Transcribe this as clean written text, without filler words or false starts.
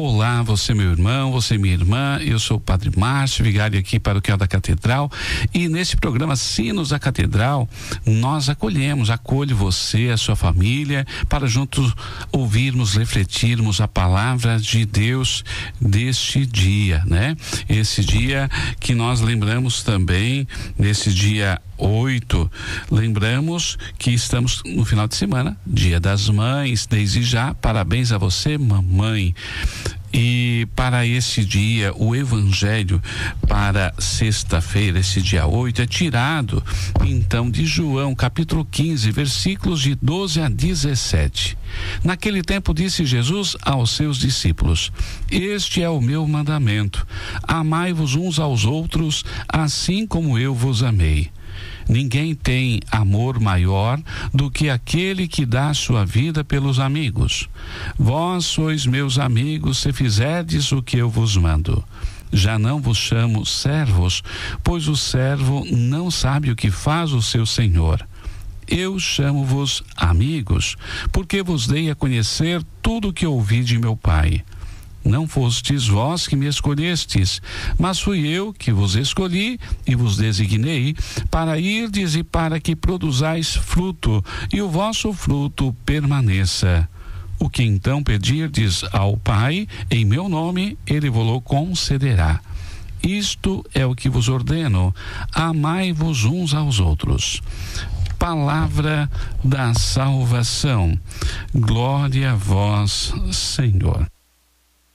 Olá, você meu irmão, você minha irmã, eu sou o Padre Márcio, vigário aqui paroquial da Catedral, e nesse programa Sinos da Catedral, nós acolho você, a sua família, para juntos ouvirmos, refletirmos a palavra de Deus deste dia, né? Esse dia que nós lembramos também, nesse dia 8, lembramos que estamos no final de semana, Dia das Mães. Desde já, parabéns a você, mamãe. E para esse dia, o evangelho para sexta-feira, esse dia 8, é tirado então de João, capítulo 15, versículos de 12 a 17. Naquele tempo disse Jesus aos seus discípulos: este é o meu mandamento, amai-vos uns aos outros, assim como eu vos amei. Ninguém tem amor maior do que aquele que dá sua vida pelos amigos. Vós sois meus amigos se fizerdes o que eu vos mando. Já não vos chamo servos, pois o servo não sabe o que faz o seu senhor. Eu chamo-vos amigos, porque vos dei a conhecer tudo o que ouvi de meu Pai. Não fostes vós que me escolhestes, mas fui eu que vos escolhi e vos designei para irdes e para que produzais fruto, e o vosso fruto permaneça. O que então pedirdes ao Pai em meu nome, ele vô-lo concederá. Isto é o que vos ordeno: amai-vos uns aos outros. Palavra da salvação. Glória a vós, Senhor.